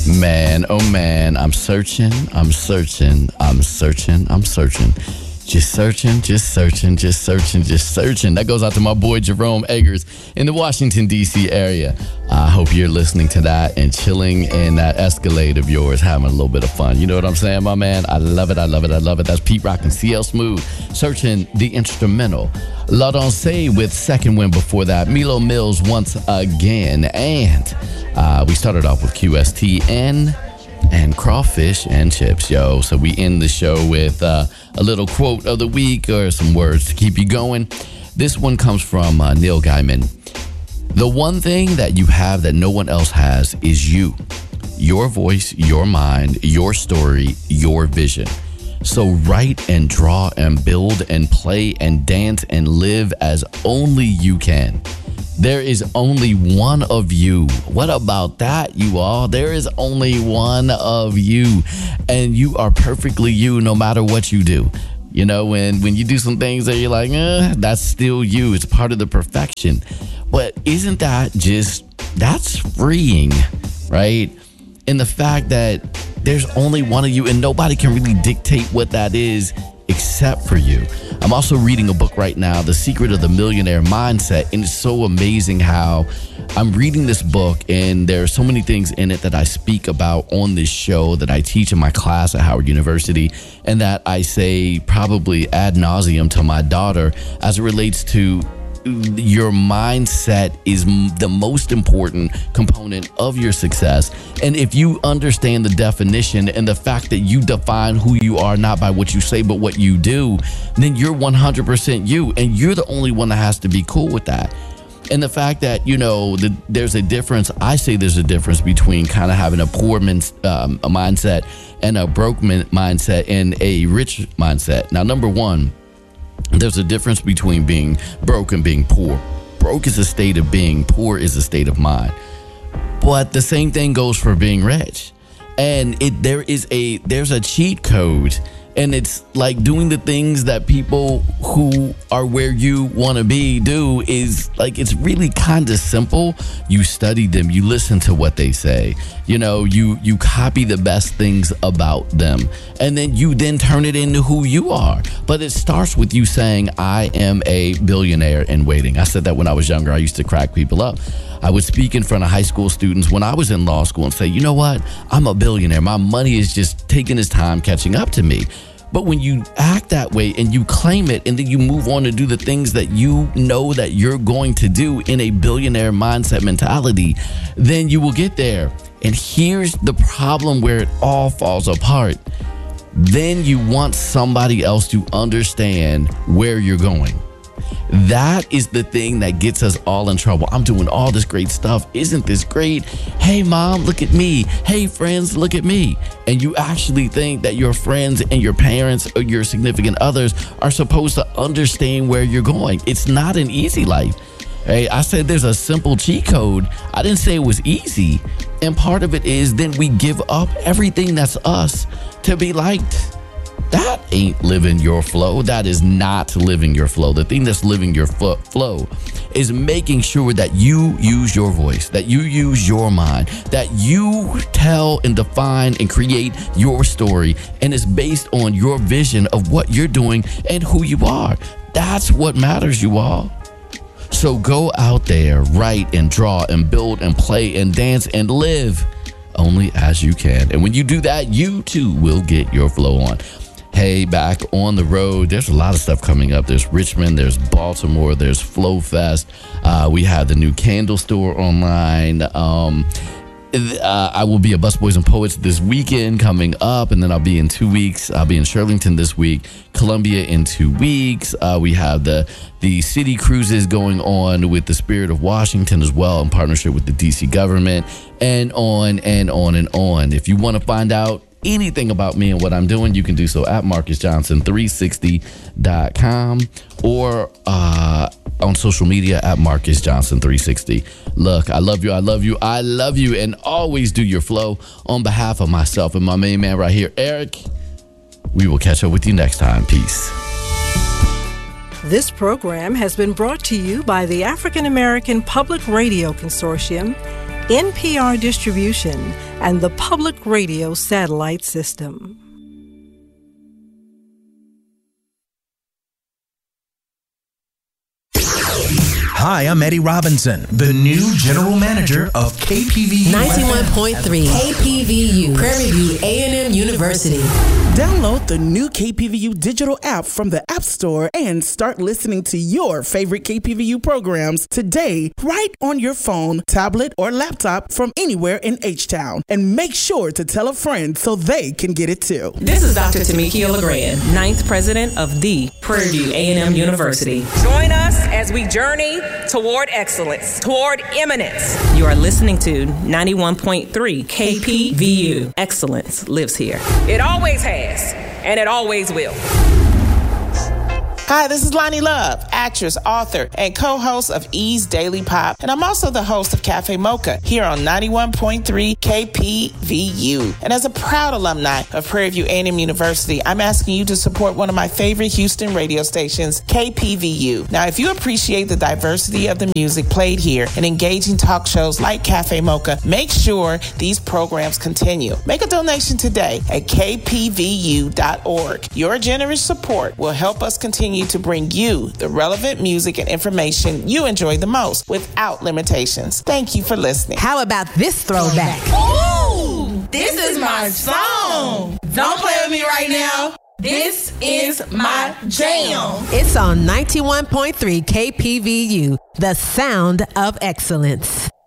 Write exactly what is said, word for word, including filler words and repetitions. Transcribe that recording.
Man, oh man, I'm searching, I'm searching, I'm searching, I'm searching. Just searching, just searching, just searching, just searching. That goes out to my boy Jerome Eggers in the Washington, D C area. I hope you're listening to that and chilling in that Escalade of yours, having a little bit of fun. You know what I'm saying, my man? I love it, I love it, I love it. That's Pete Rock and C L Smooth, searching the instrumental. La Danse with Second Wind before that. Milo Mills once again. And uh, we started off with Q S T and... and crawfish and chips, yo. So we end the show with uh, a little quote of the week or some words to keep you going. This one comes from uh, Neil Gaiman. The one thing that you have that no one else has is you. Your voice, your mind, your story, your vision. So write and draw and build and play and dance and live as only you can. There is only one of you. What about that, you all? There is only one of you, and you are perfectly you no matter what you do. You know, when, when you do some things that you're like, eh, that's still you. It's part of the perfection. But isn't that just, that's freeing, right? And the fact that there's only one of you and nobody can really dictate what that is except for you. I'm also reading a book right now, The Secret of the Millionaire Mindset, and it's so amazing how I'm reading this book and there are so many things in it that I speak about on this show, that I teach in my class at Howard University, and that I say probably ad nauseum to my daughter as it relates to your mindset is the most important component of your success. And if you understand the definition and the fact that you define who you are not by what you say but what you do, then you're one hundred percent you, and you're the only one that has to be cool with that. And the fact that, you know, the, there's a difference, I say there's a difference between kind of having a poor min, um, a mindset and a broke min, mindset and a rich mindset. Now, number one, there's a difference between being broke and being poor. Broke is a state of being, poor is a state of mind. But the same thing goes for being rich. And it there is a there's a cheat code, and it's like doing the things that people who are where you want to be do. Is like, it's really kind of simple. You study them, you listen to what they say, you know, you you copy the best things about them, and then you then turn it into who you are. But it starts with you saying, I am a billionaire in waiting. I said that when I was younger. I used to crack people up. I would speak in front of high school students when I was in law school and say, you know what? I'm a billionaire. My money is just taking its time catching up to me. But when you act that way and you claim it and then you move on to do the things that you know that you're going to do in a billionaire mindset mentality, then you will get there. And here's the problem where it all falls apart. Then you want somebody else to understand where you're going. That is the thing that gets us all in trouble. I'm doing all this great stuff. Isn't this great? Hey, mom, look at me. Hey, friends, look at me. And you actually think that your friends and your parents or your significant others are supposed to understand where you're going. It's not an easy life. Hey, I said there's a simple cheat code. I didn't say it was easy. And part of it is then we give up everything that's us to be liked. That ain't living your flow. That is not living your flow. The thing that's living your fo- flow is making sure that you use your voice, that you use your mind, that you tell and define and create your story, and it's based on your vision of what you're doing and who you are. That's what matters, you all. So go out there, write and draw and build and play and dance and live only as you can. And when you do that, you too will get your flow on. Hey, back on the road, there's a lot of stuff coming up. There's Richmond, there's Baltimore, there's Flow Fest. Uh, we have the new candle store online. Um, uh, I will be at Busboys and Poets this weekend coming up, and then I'll be in two weeks. I'll be in Shirlington this week, Columbia in two weeks. Uh, we have the the city cruises going on with the Spirit of Washington as well in partnership with the D C government, and on and on and on. If you want to find out anything about me and what I'm doing, you can do so at Marcus Johnson three sixty dot com or uh, on social media at Marcus Johnson three sixty. Look, I love you, I love you, I love you, and always do your flow. On behalf of myself and my main man right here, Eric, we will catch up with you next time. Peace. This program has been brought to you by the African American Public Radio Consortium N P R distribution, and the Public Radio Satellite System. Hi, I'm Eddie Robinson, the new general manager of K P V U ninety-one point three K P V U, Prairie View A and M University. Download the new K P V U digital app from the App Store and start listening to your favorite K P V U programs today, right on your phone, tablet, or laptop from anywhere in H-Town. And make sure to tell a friend so they can get it too. This is Doctor Tamikia LeGrand, ninth president of the Prairie View A and M University. Join us as we journey toward excellence, toward eminence. You are listening to ninety-one point three K P V U. Excellence lives here. It always has, and it always will. Hi, this is Lonnie Love, actress, author, and co-host of E's Daily Pop. And I'm also the host of Cafe Mocha here on ninety-one point three K P V U. And as a proud alumni of Prairie View A and M University, I'm asking you to support one of my favorite Houston radio stations, K P V U. Now, if you appreciate the diversity of the music played here and engaging talk shows like Cafe Mocha, make sure these programs continue. Make a donation today at k p v u dot org. Your generous support will help us continue to bring you the relevant music and information you enjoy the most without limitations. Thank you for listening. How about this throwback? Ooh, this is my song. Don't play with me right now. This is my jam. It's on ninety-one point three K P V U, the sound of excellence.